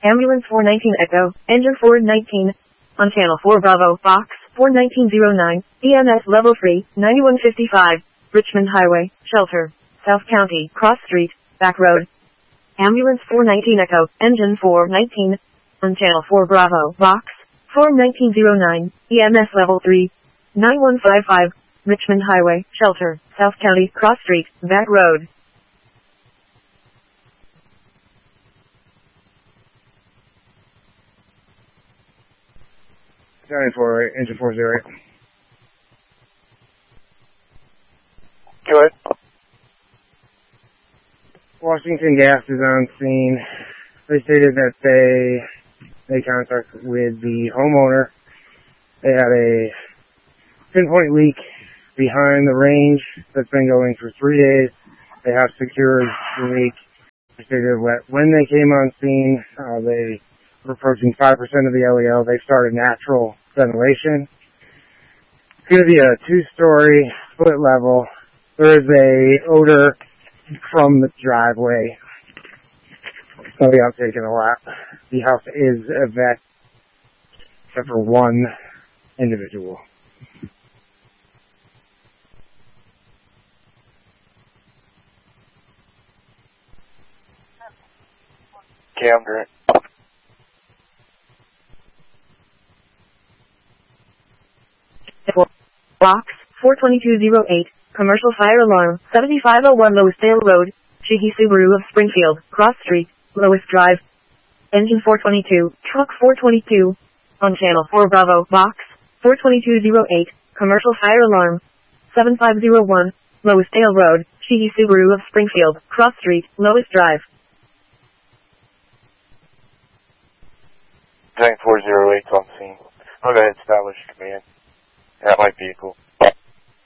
Ambulance 419 Echo, engine 419, on channel 4 Bravo, box 41909, EMS level 3, 9155, Richmond Highway, shelter, South County, cross street, back road. Ambulance 419 Echo, engine 419, on channel 4 Bravo, box 41909, EMS level 3, 9155, Richmond Highway, shelter, South County, cross street, back road. County 408, engine 408. Go ahead. Washington Gas is on scene. They stated that they contacted with the homeowner. They had a pinpoint leak behind the range that's been going for 3 days. They have secured the leak. They stated that when they came on scene, they were approaching 5% of the LEO. They started natural ventilation. It's going to be a 2-story split level. There is a odor from the driveway. I'll be out taking a lap. The house is evac, except for one individual. Okay, I'm great. Box 42208, commercial fire alarm, 7501 Loisdale Road, Sheehy Subaru of Springfield, Cross Street, Lois Drive. Engine 422, truck 422, on channel 4 Bravo, box 42208, commercial fire alarm, 7501, Loisdale Road, Sheehy Subaru of Springfield, Cross Street, Lois Drive. Tank 408 on scene. I'll go ahead and establish command. That might be cool.